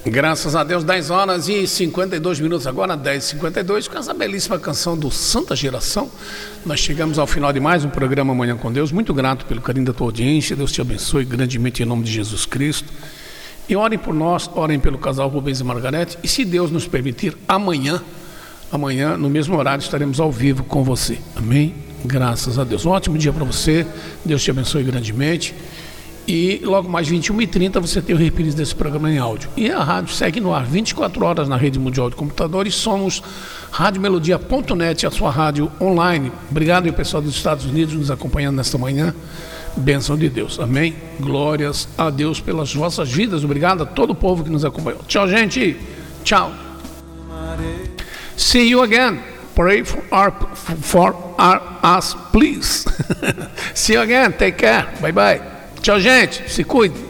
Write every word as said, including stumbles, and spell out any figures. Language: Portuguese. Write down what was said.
Graças a Deus, dez horas e cinquenta e dois minutos agora, dez e cinquenta e dois, com essa belíssima canção do Santa Geração. Nós chegamos ao final de mais um programa Manhã com Deus. Muito grato pelo carinho da tua audiência. Deus te abençoe grandemente em nome de Jesus Cristo. E orem por nós, orem pelo casal Rubens e Margarete. E se Deus nos permitir, amanhã, amanhã, no mesmo horário, estaremos ao vivo com você. Amém? Graças a Deus. Um ótimo dia para você. Deus te abençoe grandemente. E logo mais vinte e uma e trinta você tem o reprise desse programa em áudio. E a rádio segue no ar vinte e quatro horas na rede mundial de computadores. Somos rádio melodia ponto net, a sua rádio online. Obrigado aí, pessoal dos Estados Unidos nos acompanhando nesta manhã. Bênção de Deus, amém? Glórias a Deus pelas vossas vidas. Obrigado a todo o povo que nos acompanhou. Tchau, gente. Tchau. See you again. Pray for, our, for our, us, please. See you again. Take care. Bye bye. Tchau, gente. Se cuide.